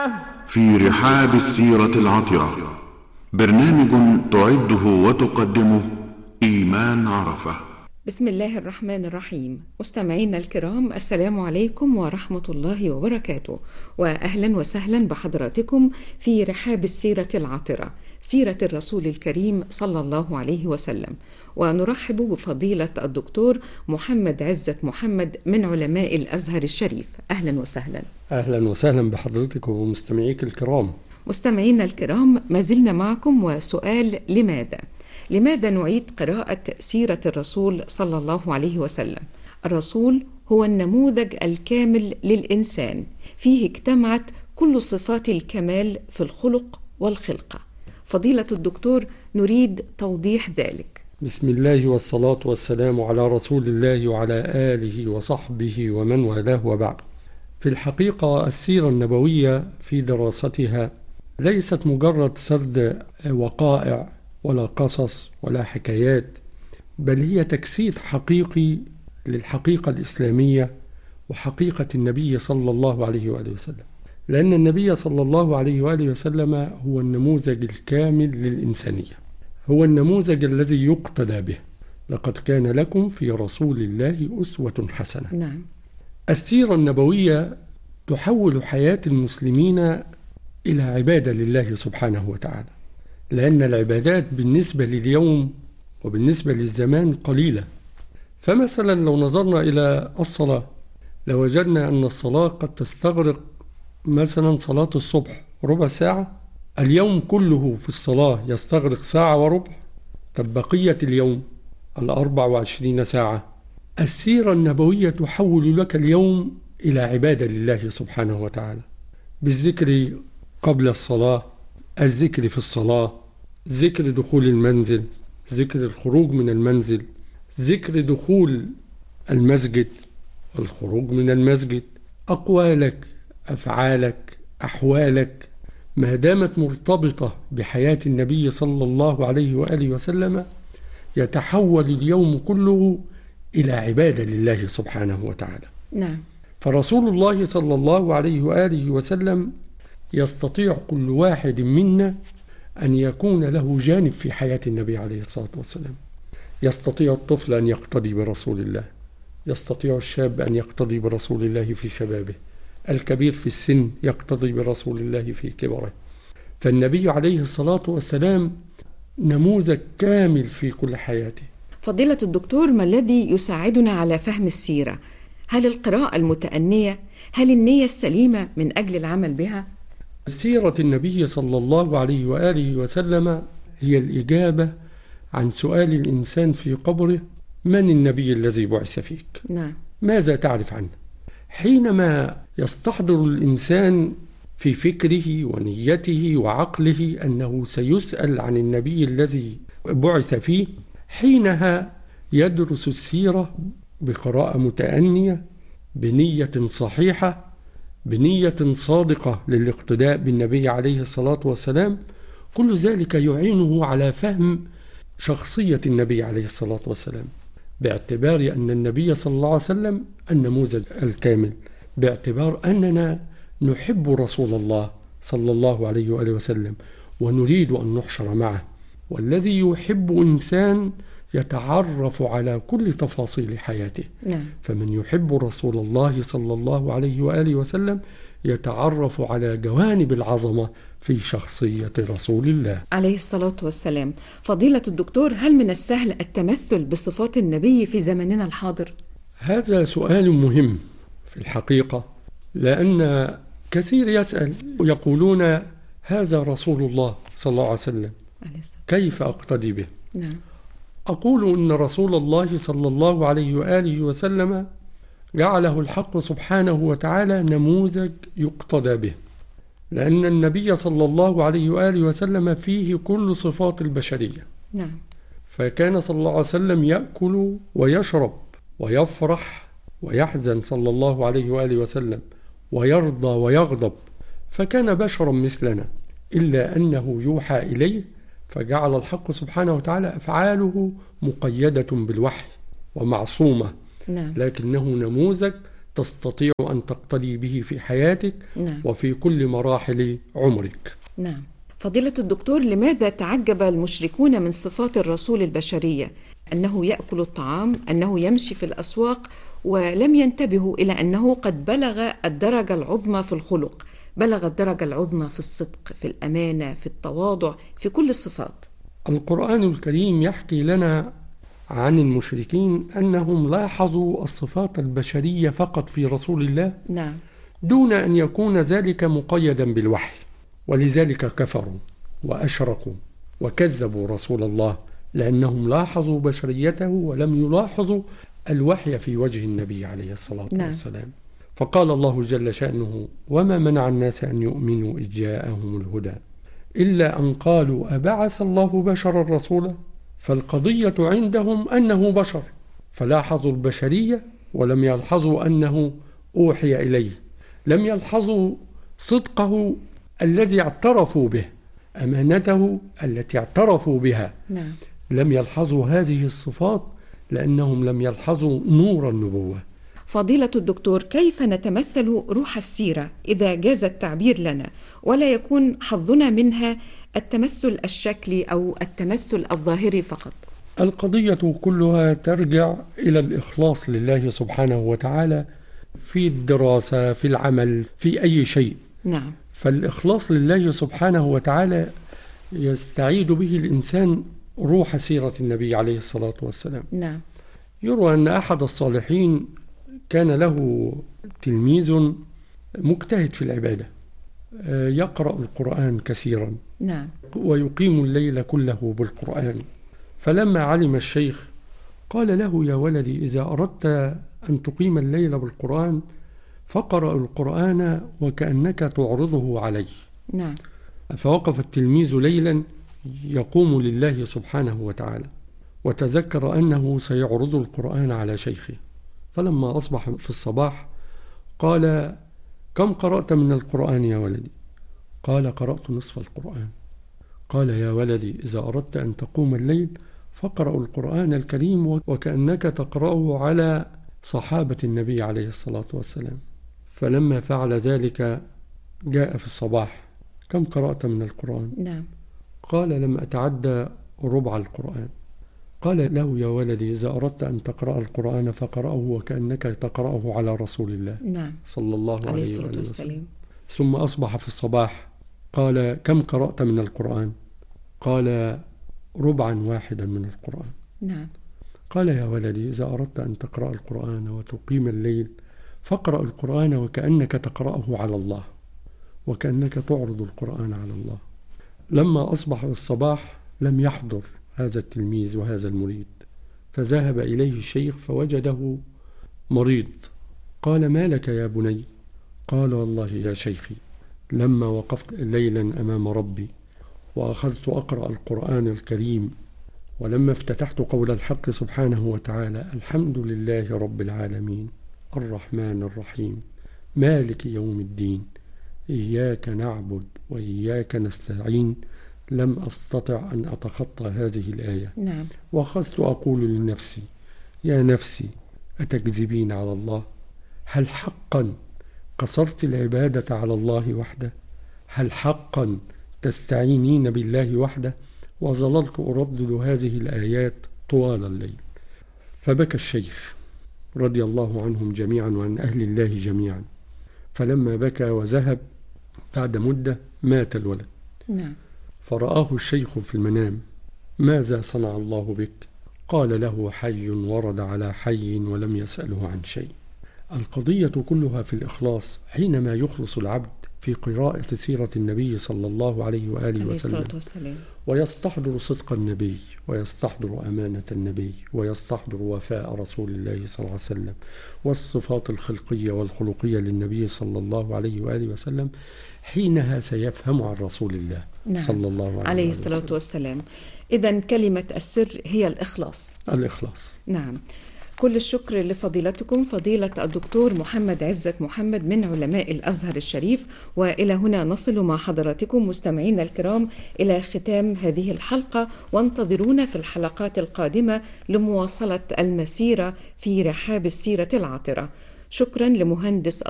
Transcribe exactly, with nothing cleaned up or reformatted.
في رحاب السيرة العطرة، برنامج تعده وتقدمه إيمان عرفة. بسم الله الرحمن الرحيم. مستمعينا الكرام، السلام عليكم ورحمة الله وبركاته، وأهلا وسهلا بحضراتكم في رحاب السيرة العطرة، سيرة الرسول الكريم صلى الله عليه وسلم. ونرحب بفضيلة الدكتور محمد عزت محمد من علماء الأزهر الشريف. أهلا وسهلا. أهلا وسهلا بحضرتكم ومستمعيك الكرام. مستمعينا الكرام، ما زلنا معكم وسؤال لماذا؟ لماذا نعيد قراءة سيرة الرسول صلى الله عليه وسلم؟ الرسول هو النموذج الكامل للإنسان، فيه اجتمعت كل صفات الكمال في الخلق والخلقة. فضيلة الدكتور، نريد توضيح ذلك. بسم الله والصلاة والسلام على رسول الله وعلى آله وصحبه ومن والاه، وبعد. في الحقيقة السيرة النبوية في دراستها ليست مجرد سرد وقائع ولا قصص ولا حكايات، بل هي تجسيد حقيقي للحقيقة الإسلامية وحقيقة النبي صلى الله عليه وآله وسلم، لأن النبي صلى الله عليه وآله وسلم هو النموذج الكامل للإنسانية، هو النموذج الذي يقتدى به. لقد كان لكم في رسول الله أسوة حسنة. نعم. السيرة النبوية تحول حياة المسلمين إلى عبادة لله سبحانه وتعالى، لأن العبادات بالنسبة لليوم وبالنسبة للزمان قليلة. فمثلا لو نظرنا إلى الصلاة لوجدنا أن الصلاة قد تستغرق مثلا صلاة الصبح ربع ساعة، اليوم كله في الصلاة يستغرق ساعة وربع، طب بقية اليوم الأربع وعشرين ساعة. السيرة النبوية تحول لك اليوم إلى عبادة لله سبحانه وتعالى، بالذكر قبل الصلاة، الذكر في الصلاة، ذكر دخول المنزل، ذكر الخروج من المنزل، ذكر دخول المسجد والخروج من المسجد، أقوالك، أفعالك، أحوالك، ما دامت مرتبطة بحياة النبي صلى الله عليه وآله وسلم يتحول اليوم كله إلى عبادة لله سبحانه وتعالى. نعم. فرسول الله صلى الله عليه وآله وسلم يستطيع كل واحد منا أن يكون له جانب في حياة النبي عليه الصلاة والسلام. يستطيع الطفل أن يقتدي برسول الله، يستطيع الشاب أن يقتدي برسول الله في شبابه، الكبير في السن يقتدي برسول الله في كبره. فالنبي عليه الصلاة والسلام نموذج كامل في كل حياته. فضيلة الدكتور، ما الذي يساعدنا على فهم السيرة؟ هل القراءة المتأنية؟ هل النية السليمة من أجل العمل بها؟ سيرة النبي صلى الله عليه وآله وسلم هي الإجابة عن سؤال الإنسان في قبره: من النبي الذي بعث فيك؟ نعم. ماذا تعرف عنه؟ حينما يستحضر الإنسان في فكره ونيته وعقله أنه سيسأل عن النبي الذي بعث فيه، حينها يدرس السيرة بقراءة متأنية، بنية صحيحة، بنية صادقة للاقتداء بالنبي عليه الصلاة والسلام. كل ذلك يعينه على فهم شخصية النبي عليه الصلاة والسلام، باعتبار أن النبي صلى الله عليه وسلم النموذج الكامل، باعتبار أننا نحب رسول الله صلى الله عليه وآله وسلم ونريد أن نحشر معه. والذي يحب إنسان يتعرف على كل تفاصيل حياته. نعم. فمن يحب رسول الله صلى الله عليه وآله وسلم يتعرف على جوانب العظمة في شخصية رسول الله عليه الصلاة والسلام. فضيلة الدكتور، هل من السهل التمثل بصفات النبي في زمننا الحاضر؟ هذا سؤال مهم في الحقيقة، لأن كثير يسأل ويقولون هذا رسول الله صلى الله عليه وسلم، كيف أقتدي به؟ نعم. أقول إن رسول الله صلى الله عليه وآله وسلم جعله الحق سبحانه وتعالى نموذج يقتدى به، لأن النبي صلى الله عليه وآله وسلم فيه كل صفات البشرية. نعم. فكان صلى الله عليه وسلم يأكل ويشرب ويفرح ويحزن صلى الله عليه وآله وسلم، ويرضى ويغضب، فكان بشرا مثلنا، إلا أنه يوحى إليه، فجعل الحق سبحانه وتعالى أفعاله مقيدة بالوحي ومعصومة. نعم. لكنه نموذج تستطيع أن تقتدي به في حياتك نعم. وفي كل مراحل عمرك. نعم. فضيلة الدكتور، لماذا تعجب المشركون من صفات الرسول البشرية؟ أنه يأكل الطعام، أنه يمشي في الأسواق، ولم ينتبهوا إلى أنه قد بلغ الدرجة العظمى في الخلق، بلغ الدرجة العظمى في الصدق، في الأمانة، في التواضع، في كل الصفات. القرآن الكريم يحكي لنا عن المشركين أنهم لاحظوا الصفات البشرية فقط في رسول الله، نعم. دون أن يكون ذلك مقيدا بالوحي، ولذلك كفروا وأشركوا وكذبوا رسول الله، لأنهم لاحظوا بشريته ولم يلاحظوا الوحي في وجه النبي عليه الصلاة نعم. والسلام. فقال الله جل شأنه: وما منع الناس أن يؤمنوا إذ جاءهم الهدى إلا أن قالوا أبعث الله بشرا رسولا. فالقضية عندهم أنه بشر، فلاحظوا البشرية ولم يلحظوا أنه أوحي إليه، لم يلحظوا صدقه الذي اعترفوا به، أمانته التي اعترفوا بها. نعم. لم يلحظوا هذه الصفات لأنهم لم يلحظوا نور النبوة. فضيلة الدكتور، كيف نتمثل روح السيرة إذا جاز التعبير لنا، ولا يكون حظنا منها التمثل الشكلي أو التمثل الظاهري فقط؟ القضية كلها ترجع إلى الإخلاص لله سبحانه وتعالى في الدراسة، في العمل، في أي شيء. نعم. فالإخلاص لله سبحانه وتعالى يستعيد به الإنسان روح سيرة النبي عليه الصلاة والسلام. نعم. يروى أن أحد الصالحين كان له تلميذ مجتهد في العبادة، يقرأ القرآن كثيرا، نعم. ويقيم الليل كله بالقرآن. فلما علم الشيخ قال له: يا ولدي، إذا أردت أن تقيم الليل بالقرآن فقرأ القرآن وكأنك تعرضه عليه. نعم. فوقف التلميذ ليلا يقوم لله سبحانه وتعالى، وتذكر أنه سيعرض القرآن على شيخه. فلما أصبح في الصباح قال: كم قرأت من القرآن يا ولدي؟ قال: قرأت نصف القرآن. قال: يا ولدي، إذا أردت أن تقوم الليل فاقرأ القرآن الكريم وكأنك تقرأه على صحابة النبي عليه الصلاة والسلام. فلما فعل ذلك جاء في الصباح: كم قرأت من القرآن؟ نعم. قال: لم أتعدى ربع القرآن. قال له: يا ولدي، إذا أردت أن تقرأ القرآن فقرأه وكأنك تقرأه على رسول الله، نعم، صلى الله عليه وسلم. وسلم. ثم أصبح في الصباح قال: كم قرأت من القرآن؟ قال: ربعا واحدا من القرآن. نعم. قال: يا ولدي، إذا أردت أن تقرأ القرآن وتقيم الليل فاقرأ القرآن وكأنك تقرأه على الله، وكأنك تعرض القرآن على الله. لما أصبح الصباح لم يحضر هذا التلميذ وهذا المريد، فذهب إليه الشيخ فوجده مريض. قال: ما لك يا بني؟ قال: والله يا شيخي، لما وقفت ليلا أمام ربي وأخذت أقرأ القرآن الكريم، ولما افتتحت قول الحق سبحانه وتعالى: الحمد لله رب العالمين الرحمن الرحيم مالك يوم الدين إياك نعبد وإياك نستعين، لم أستطع أن أتخطى هذه الآية. نعم. وأخذت أقول لنفسي: يا نفسي، أتكذبين على الله؟ هل حقا قصرت العبادة على الله وحده؟ هل حقا تستعينين بالله وحده؟ وظللت أردد هذه الآيات طوال الليل. فبكى الشيخ رضي الله عنهم جميعا وعن أهل الله جميعا. فلما بكى وذهب بعد مدة مات الولد. نعم. فرآه الشيخ في المنام: ماذا صنع الله بك؟ قال له: حي ورد على حي ولم يسأله عن شيء. القضية كلها في الإخلاص. حينما يخلص العبد في قراءة سيرة النبي صلى الله عليه وآله وسلم ويستحضر صدق النبي ويستحضر أمانة النبي ويستحضر وفاء رسول الله صلى الله عليه وسلم والصفات الخلقية والخلقية للنبي صلى الله عليه وآله وسلم، حينها سيفهم عن رسول الله. نعم. صلى الله عليه, عليه الصلاة والسلام. إذن كلمة السر هي الإخلاص. الإخلاص. نعم. كل الشكر لفضيلتكم فضيلة الدكتور محمد عزت محمد من علماء الأزهر الشريف. وإلى هنا نصل مع حضراتكم مستمعين الكرام إلى ختام هذه الحلقة، وانتظرونا في الحلقات القادمة لمواصلة المسيرة في رحاب السيرة العطرة. شكرا لمهندس